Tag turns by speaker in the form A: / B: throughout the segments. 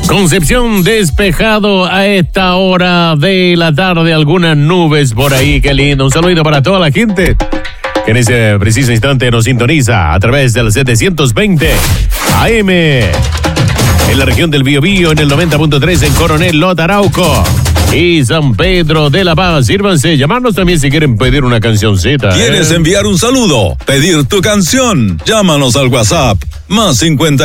A: Concepción despejado a esta hora de la tarde, algunas nubes por ahí, qué lindo. Un saludo para toda la gente que en ese preciso instante nos sintoniza a través del 720 AM en la región del Biobío, en el 90.3 en Coronel Lota, Arauco y San Pedro de la Paz. Sírvanse, llamarnos también si quieren pedir una cancioncita.
B: ¿Quieres enviar un saludo? ¿Pedir tu canción? Llámanos al WhatsApp más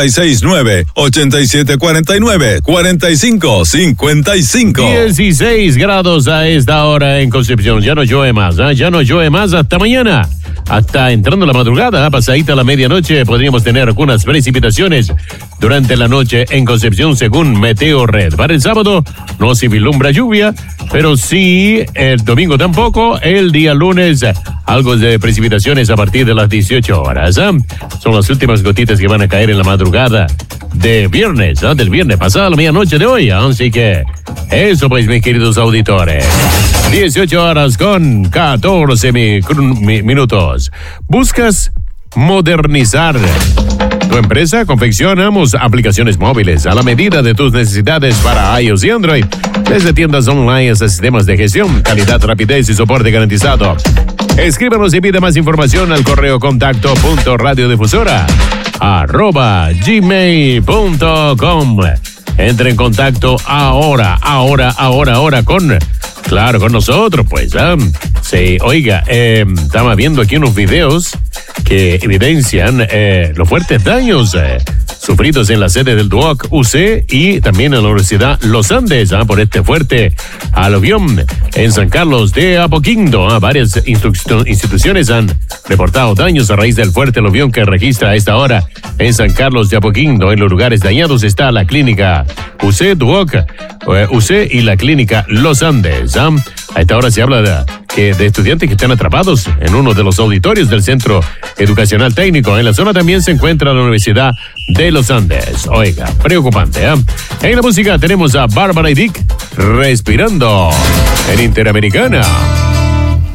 B: 569-8749-4555.
A: 16 grados a esta hora en Concepción. Ya no llueve más, ya no llueve más hasta mañana. Hasta entrando la madrugada, pasadita la medianoche, podríamos tener algunas precipitaciones durante la noche en Concepción, según Meteo Red. Para el sábado no se vislumbra lluvia, pero sí el domingo tampoco. El día lunes algo de precipitaciones a partir de las 18 horas. Son las últimas gotitas que van a caer en la madrugada de viernes, del viernes pasado a la medianoche de hoy. Así que eso pues, mis queridos auditores. 18 horas con 14 minutos. ¿Buscas modernizar tu empresa? Confeccionamos aplicaciones móviles a la medida de tus necesidades para iOS y Android. Desde tiendas online hasta sistemas de gestión, calidad, rapidez y soporte garantizado. Escríbanos y pide más información al correo contacto.radiodifusora@gmail.com. Entre en contacto ahora con nosotros, pues. Sí, oiga, estaba viendo aquí unos videos que evidencian los fuertes daños sufridos en la sede del DUOC UC y también en la Universidad Los Andes por este fuerte aluvión en San Carlos de Apoquindo. Varias instituciones han reportado daños a raíz del fuerte aluvión que registra a esta hora en San Carlos de Apoquindo. En los lugares dañados está la clínica UC, DUOC, UC y la clínica Los Andes. A esta hora se habla de estudiantes que están atrapados en uno de los auditorios del Centro Educacional Técnico. En la zona también se encuentra la Universidad de Los Andes. Oiga, preocupante, En la música tenemos a Bárbara y Dick, Respirando, en Interamericana.